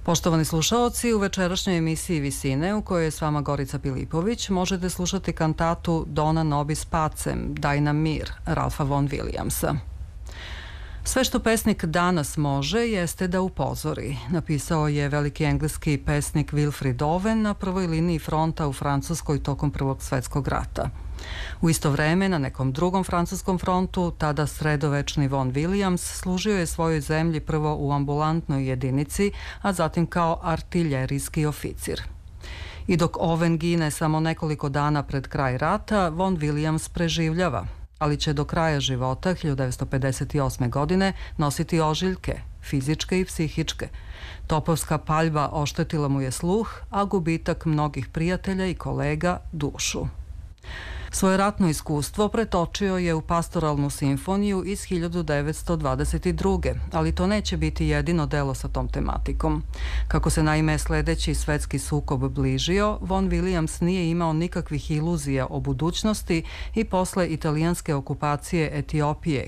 Poštovani slušaoci, u večerašnjoj emisiji Visine, u kojoj je s vama Gorica Pilipović, možete slušati kantatu Dona nobis pacem, Daj nam mir, Ralfa von Williamsa. Sve što pesnik danas može jeste da upozori, napisao je veliki engleski pesnik Wilfrid Owen na prvoj liniji fronta u Francuskoj tokom Prvog svetskog rata. U isto vreme, na nekom drugom francuskom frontu, tada sredovečni von Williams služio je svojoj zemlji prvo u ambulantnoj jedinici, a zatim kao artiljerijski oficir. I dok Owen gine samo nekoliko dana pred kraj rata, von Williams preživljava, ali će do kraja života 1958. godine nositi ožiljke, fizičke i psihičke. Topovska paljba oštetila mu je sluh, a gubitak mnogih prijatelja i kolega dušu. Svoje ratno iskustvo pretočio je u pastoralnu simfoniju iz 1922. Ali to neće biti jedino delo sa tom tematikom. Kako se naime sledeći svetski sukob bližio, von Williams nije imao nikakvih iluzija o budućnosti i posle italijanske okupacije Etiopije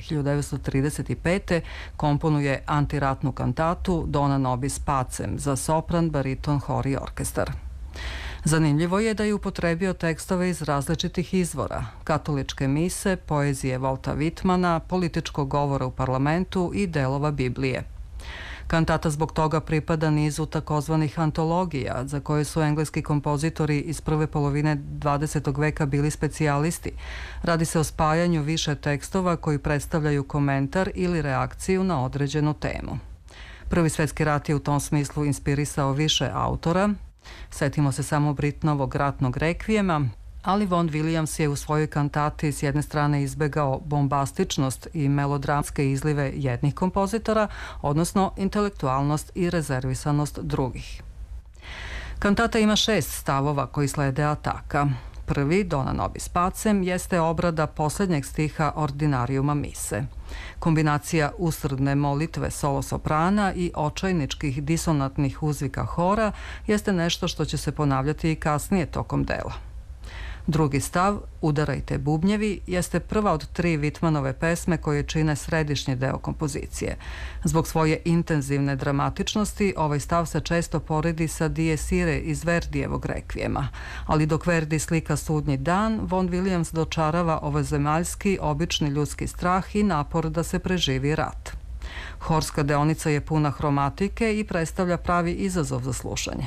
1935. komponuje antiratnu kantatu Dona nobis pacem za sopran, bariton, hor i orkestar. Zanimljivo je da je upotrebio tekstove iz različitih izvora, katoličke mise, poezije Walta Whitmana, političkog govora u parlamentu i delova Biblije. Kantata zbog toga pripada nizu takozvanih antologija, za koje su engleski kompozitori iz prve polovine 20. veka bili specijalisti. Radi se o spajanju više tekstova koji predstavljaju komentar ili reakciju na određenu temu. Prvi svetski rat je u tom smislu inspirisao više autora. Setimo se samo Britnovog ratnog rekvijema, ali von Williams je u svojoj kantati s jedne strane izbegao bombastičnost i melodramske izlive jednih kompozitora, odnosno intelektualnost i rezervisanost drugih. Kantata ima 6 stavova koji slede ataka. Prvi, Dona nobis pacem, jeste obrada poslednjeg stiha Ordinariuma mise. Kombinacija usrdne molitve solo soprana i očajničkih disonantnih uzvika hora jeste nešto što će se ponavljati i kasnije tokom dela. Drugi stav, Udarajte bubnjevi, jeste prva od 3 Whitmanove pesme koje čine središnji deo kompozicije. Zbog svoje intenzivne dramatičnosti, ovaj stav se često poredi sa Dies irae iz Verdijevog rekvijema, ali dok Verdi slika sudnji dan, von Williams dočarava ovozemaljski, obični ljudski strah i napor da se preživi rat. Horska deonica je puna hromatike i predstavlja pravi izazov za slušanje.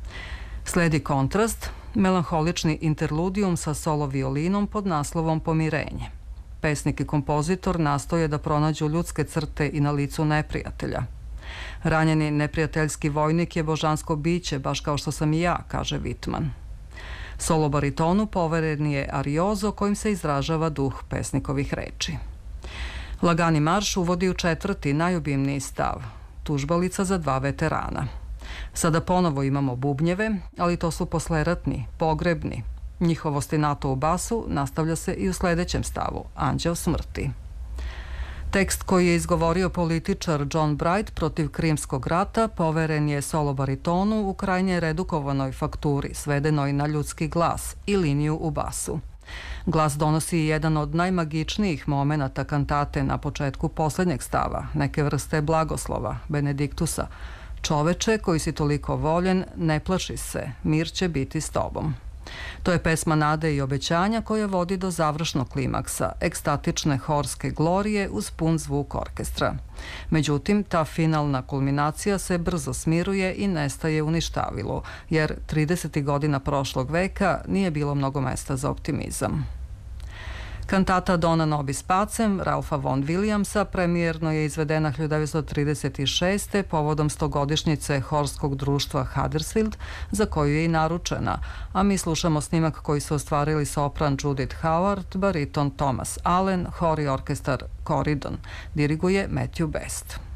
Sledi kontrast, melanholični interludijum sa solo violinom pod naslovom Pomirenje. Pesnik i kompozitor nastoje da pronađu ljudske crte i na licu neprijatelja. Ranjeni neprijateljski vojnik je božansko biće, baš kao što sam i ja, kaže Whitman. Solo baritonu poveren je ariozo kojim se izražava duh pesnikovih reči. Lagani marš uvodi u 4. najobimniji stav, tužbalica za 2 veterana. Sada ponovo imamo bubnjeve, ali to su posleratni, pogrebni. Njihovo ostinato u basu nastavlja se i u sledećem stavu, Anđeo smrti. Tekst koji je izgovorio političar John Bright protiv Krimskog rata poveren je solo baritonu u krajnje redukovanoj fakturi, svedenoj na ljudski glas i liniju u basu. Glas donosi jedan od najmagičnijih momenata kantate na početku poslednjeg stava, neke vrste blagoslova, benediktusa. Čoveče koji si toliko voljen, ne plaši se, mir će biti s tobom. To je pesma nade i obećanja koja vodi do završnog klimaksa, ekstatične horske glorije uz pun zvuk orkestra. Međutim, ta finalna kulminacija se brzo smiruje i nestaje u ništavilu, jer 30. godina prošlog veka nije bilo mnogo mesta za optimizam. Kantata Dona nobis pacem Ralfa von Williamsa premijerno je izvedena 1936. povodom 100-godišnjice horskog društva Huddersfield, za koju je i naručena, a mi slušamo snimak koji su ostvarili sopran Judith Howard, bariton Thomas Allen, hor i orkestar Corydon. Diriguje Matthew Best.